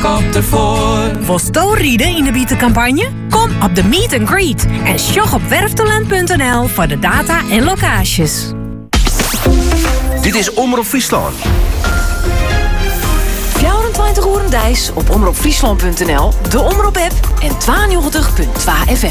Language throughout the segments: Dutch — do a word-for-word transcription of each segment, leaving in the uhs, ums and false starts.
op ervoor. Wil je rieden in de bietencampagne? Kom op de meet and greet en sjog op werftalent punt n l voor de data en locaties. Dit is Omroep Friesland. vierentwintig uur dijs op omroep friesland punt n l, de Omroep-app en tweeënnegentig komma twee F M.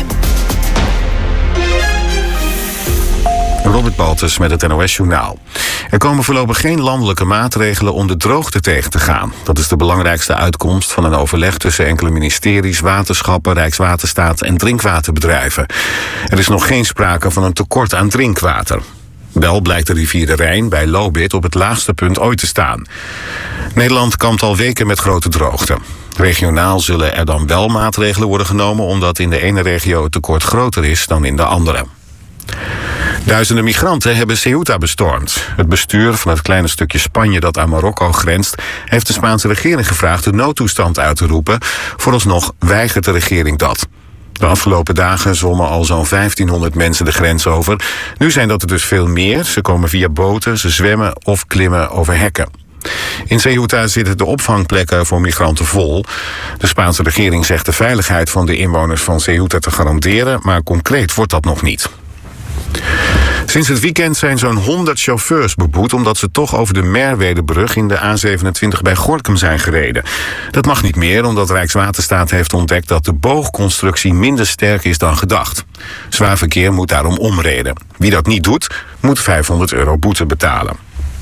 Robert Baltus met het N O S-journaal. Er komen voorlopig geen landelijke maatregelen om de droogte tegen te gaan. Dat is de belangrijkste uitkomst van een overleg tussen enkele ministeries, waterschappen, Rijkswaterstaat en drinkwaterbedrijven. Er is nog geen sprake van een tekort aan drinkwater. Wel blijkt de rivier de Rijn bij Lobith op het laagste punt ooit te staan. Nederland kampt al weken met grote droogte. Regionaal zullen er dan wel maatregelen worden genomen, omdat in de ene regio het tekort groter is dan in de andere. Duizenden migranten hebben Ceuta bestormd. Het bestuur van het kleine stukje Spanje dat aan Marokko grenst heeft de Spaanse regering gevraagd de noodtoestand uit te roepen. Vooralsnog weigert de regering dat. De afgelopen dagen zwommen al zo'n vijftienhonderd mensen de grens over. Nu zijn dat er dus veel meer. Ze komen via boten, ze zwemmen of klimmen over hekken. In Ceuta zitten de opvangplekken voor migranten vol. De Spaanse regering zegt de veiligheid van de inwoners van Ceuta te garanderen, maar concreet wordt dat nog niet. Sinds het weekend zijn zo'n honderd chauffeurs beboet omdat ze toch over de Merwedebrug in de A zevenentwintig bij Gorinchem zijn gereden. Dat mag niet meer omdat Rijkswaterstaat heeft ontdekt dat de boogconstructie minder sterk is dan gedacht. Zwaar verkeer moet daarom omreden. Wie dat niet doet, moet vijfhonderd euro boete betalen.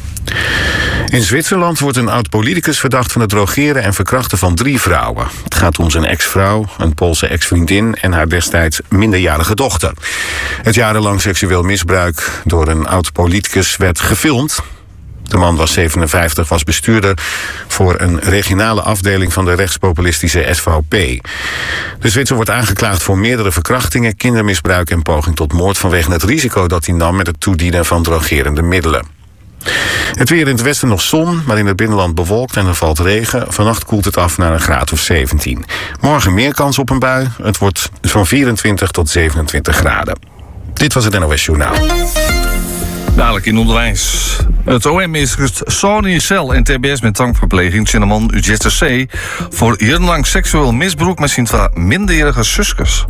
In Zwitserland wordt een oud-politicus verdacht van het drogeren en verkrachten van drie vrouwen. Het gaat om zijn ex-vrouw, een Poolse ex-vriendin en haar destijds minderjarige dochter. Het jarenlang seksueel misbruik door een oud-politicus werd gefilmd. De man was zevenenvijftig, was bestuurder voor een regionale afdeling van de rechtspopulistische S V P. De Zwitser wordt aangeklaagd voor meerdere verkrachtingen, kindermisbruik en poging tot moord vanwege het risico dat hij nam met het toedienen van drogerende middelen. Het weer in het westen nog zon, maar in het binnenland bewolkt en er valt regen. Vannacht koelt het af naar een graad of zeventien. Morgen meer kans op een bui. Het wordt van vierentwintig tot zevenentwintig graden. Dit was het N O S-journaal. Dadelijk in onderwijs. Het O M is Sony Cel en T B S met dwangverpleging Cinnamon U Z C voor jarenlang seksueel misbruik met zijn twee minderjarige zusjes.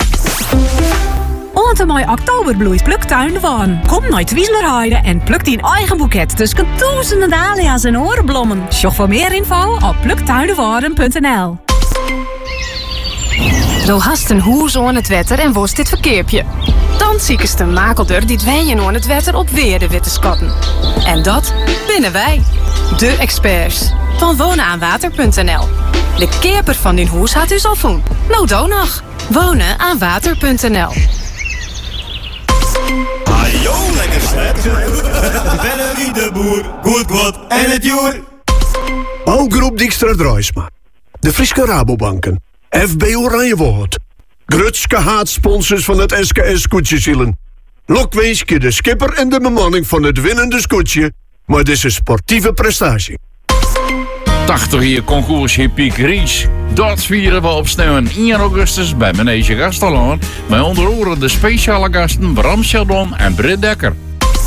Onze mooie oktoberbloeit pluktuin de Waan. Kom naar Wieslerheide en pluk die eigen boeket tussen duizenden dahlia's en orenblommen. Sjog voor meer info op pluktuindewaarden punt n l. Zo hast een hoes aan het wetter en worst dit verkeerpje. Dan ziekest de makelder die dwenjen aan het wetter op weer de witte skatten. En dat binnen wij, de experts van wonen aan water punt n l. De keerper van die hoes had u al voen. Nou dan nog. wonen aan water punt n l. Ajo, lekker slet. Valerie de Boer, goed goed en het joer. Bouwgroep Dijkstra Druisma. De Friese Rabobanken. F B Oranjewoord. Grutske haatsponsors van het S K S-koetsjezielen. Lokweeske de skipper en de bemanning van het winnende scootje. Maar dit is een sportieve prestatie. tachtig jaar concours Hippiek Ries. Dat vieren we op sneeuw één augustus bij Manege Gastelaan. Met onder andere de speciale gasten Bram Sheldon en Britt Dekker.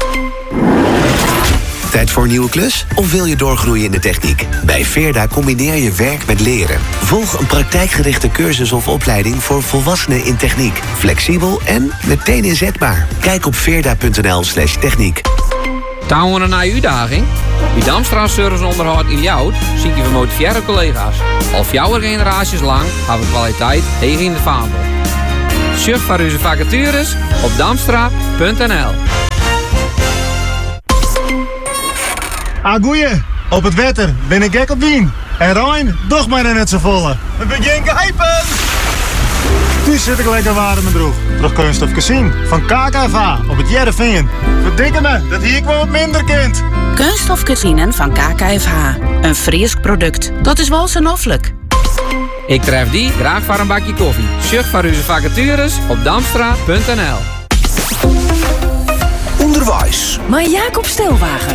Tijd voor een nieuwe klus? Of wil je doorgroeien in de techniek? Bij Veerda combineer je werk met leren. Volg een praktijkgerichte cursus of opleiding voor volwassenen in techniek. Flexibel en meteen inzetbaar. Kijk op veerda punt n l slash techniek. Touwen een uitdaging? Bij Damstra serviceonderhoud in Jout zie je gemotiveerde collega's. Al jouw generaties lang hebben we kwaliteit tegen in de vaandel. Surf voor onze vacatures op damstra punt n l. Ah, goeie. Op het wetter ben ik gek op wien. En Rijn, doch maar net zo volle. We beginnen geheipen! Nu zit ik lekker warm en droog. Terug Kunststof Casino van K K V A op het Jereveen. Verdikke me, dat hier ik wel wat minder kind. Kunststof Casino van K K V H. Een Fries product. Dat is wel sanoffelijk. Ik tref die graag voor een bakje koffie. Surf voor onze vacatures op damstra punt n l. Onderwijs. Maar Jacob Stelwagen